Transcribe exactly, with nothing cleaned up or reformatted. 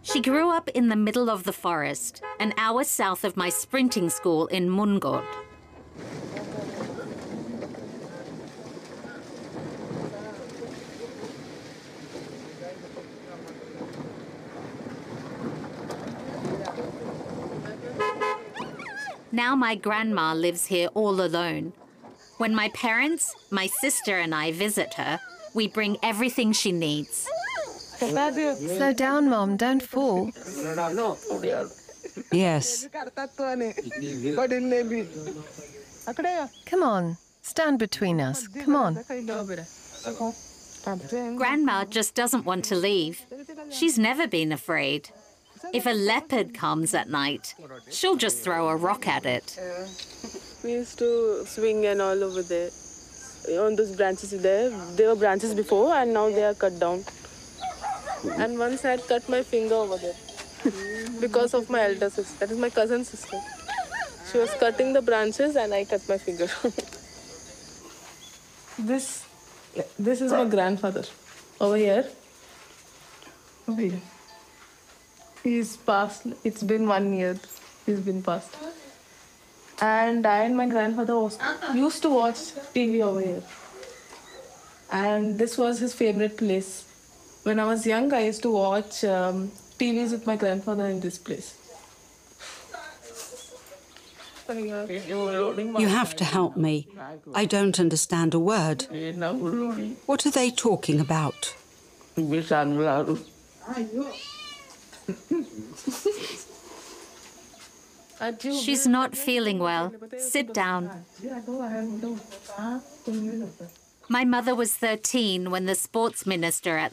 She grew up in the middle of the forest, an hour south of my sprinting school in Mungod. Now my grandma lives here all alone. When my parents, my sister and I visit her, we bring everything she needs. Slow down, Mom, don't fall. Yes. Come on, stand between us. Come on. Grandma just doesn't want to leave. She's never been afraid. If a leopard comes at night, she'll just throw a rock at it. We used to swing and all over there. On those branches there, there were branches before and now they are cut down. And once I had cut my finger over there because of my elder sister. That is my cousin's sister. She was cutting the branches and I cut my finger. This, this is my grandfather over here. Over here. He's passed. It's been one year. He's been passed. And I and my grandfather was, used to watch T V over here. And this was his favorite place. When I was young, I used to watch um, T Vs with my grandfather in this place. You have to help me. I don't understand a word. What are they talking about? She's not feeling well. Sit down. My mother was thirteen when the sports minister at